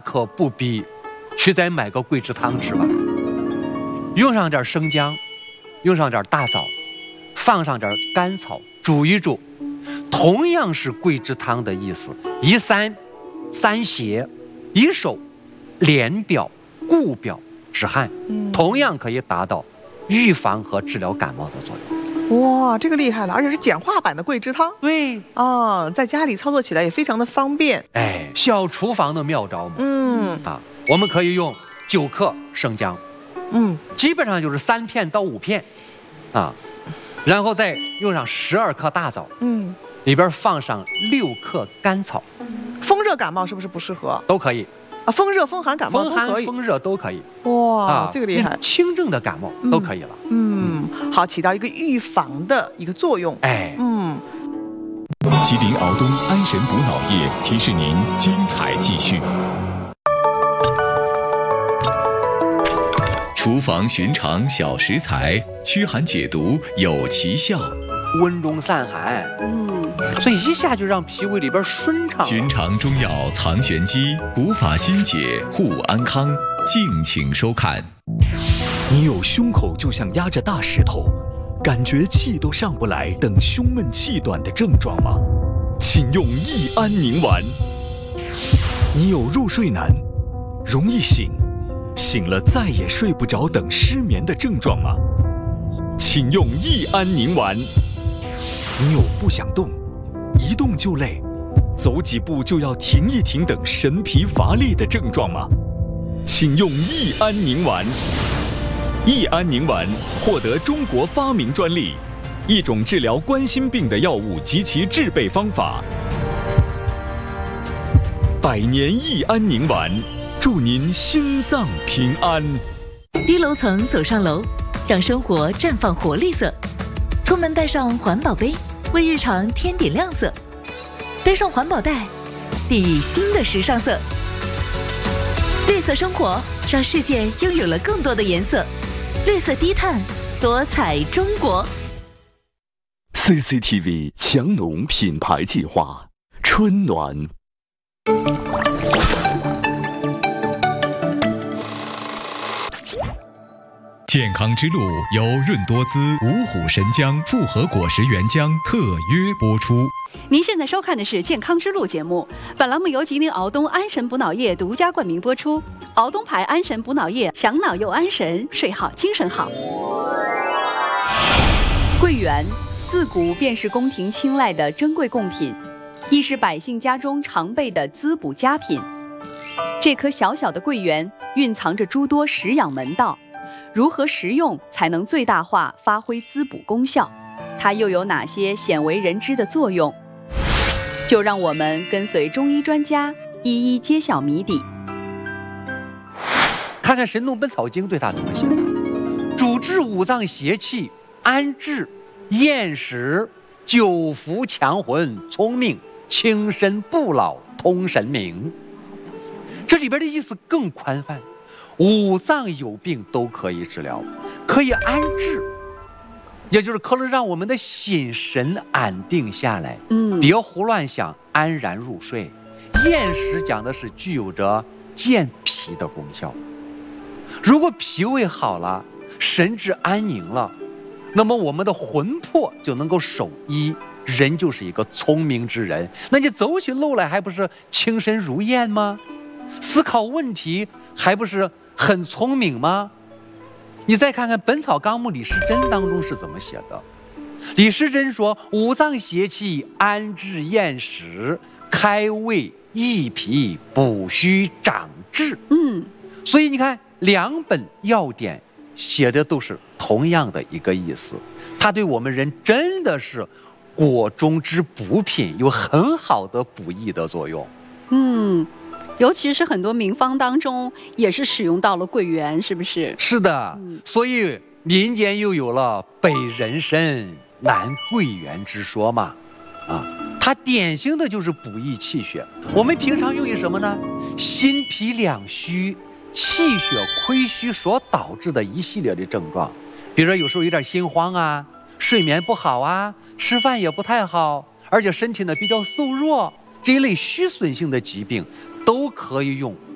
可不必去再买个桂枝汤吃吧，用上点生姜，用上点大枣，放上点甘草，煮一煮，同样是桂枝汤的意思。一三邪，一手连表固表止汗，同样可以达到预防和治疗感冒的作用。 哇，这个厉害了，而且是简化版的桂枝汤。 对啊，在家里操作起来也非常的方便。 哎，小厨房的妙招嘛。我们可以用9克生姜，基本上就是3片到5片，然后再用上12克大枣，里边放上6克甘草。 风热感冒是不是不适合？ 都可以。 风热、风寒感冒都可以， 风热都可以。 哇，这个厉害！ 轻症的感冒都可以了。 好，起到一个预防的一个作用。 吉林敖东安神补脑液提示您精彩继续。厨房寻常小食材，驱寒解毒有奇效， 温中散寒。所以一下就让脾胃里边顺畅。 寻常中药藏玄机，古法新解护安康，敬请收看。 你有胸口就像压着大石头，感觉气都上不来等胸闷气短的症状吗？请用益安宁丸。你有入睡难，容易醒，醒了再也睡不着等失眠的症状吗？请用益安宁丸。你有不想动，一动就累，走几步就要停一停等神疲乏力的症状吗？请用益安宁丸。益安宁丸获得中国发明专利，一种治疗冠心病的药物及其制备方法。100年益安宁丸，祝您心脏平安。 低楼层走上楼，让生活绽放活力色。出门带上环保杯，为日常添点亮色。背上环保袋，递以新的时尚色。绿色生活，让世界拥有了更多的颜色。绿色低碳，多彩中国。 CCTV 强农品牌计划，春暖。 健康之路由润多滋、五虎神姜复合果实原浆特约播出。 您现在收看的是《健康之路》节目，本栏目由吉林敖东安神补脑液独家冠名播出。敖东牌安神补脑液，强脑又安神，睡好精神好。桂圆自古便是宫廷青睐的珍贵贡品，亦是百姓家中常备的滋补佳品。这颗小小的桂圆蕴藏着诸多食养门道，如何食用才能最大化发挥滋补功效？它又有哪些鲜为人知的作用？就让我们跟随中医专家一一揭晓谜底。 看看《神农本草经》对它怎么写的：主治五脏邪气，安志、厌食、久服强魂、聪明、轻身不老、通神明。这里边的意思更宽泛，五脏有病都可以治疗，可以安志，也就是可能让我们的心神安定下来，别胡乱想，安然入睡。厌食讲的是具有着健脾的功效。如果脾胃好了，神志安宁了，那么我们的魂魄就能够守一，人就是一个聪明之人。那你走起路来还不是轻身如燕吗？思考问题还不是很聪明吗？你再看看《本草纲目》李时珍当中是怎么写的。李时珍说：五脏邪气，安志厌食，开胃益脾，补虚长志。所以你看2本药典写的都是同样的一个意思，它对我们人真的是果中之补品，有很好的补益的作用。 尤其是很多名方当中也是使用到了桂圆，是不是？ 是的，所以民间又有了北人参南桂圆之说嘛。它典型的就是补益气血。我们平常用于什么呢？心脾两虚、气血亏虚所导致的一系列的症状，比如说有时候有点心慌啊，睡眠不好啊，吃饭也不太好，而且身体呢比较瘦弱，这一类虚损性的疾病都可以用